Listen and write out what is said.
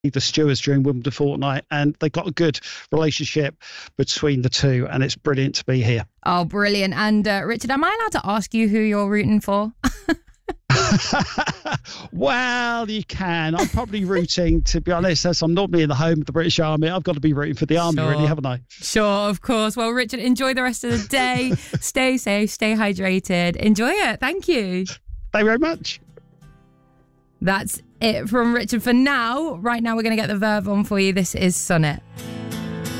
the stewards during Wimbledon fortnight, and they've got a good relationship between the two, and it's brilliant to be here. Oh, brilliant. And Richard, am I allowed to ask you who you're rooting for? Well, you can. I'm probably rooting, to be honest, as I'm normally in the home of the British Army, I've got to be rooting for the Army, really, haven't I? Sure, of course. Well, Richard, enjoy the rest of the day. Stay safe, stay hydrated. Enjoy it. Thank you. Thank you very much. That's it from Richard for now. Right now, we're going to get the verve on for you. This is Sonnet.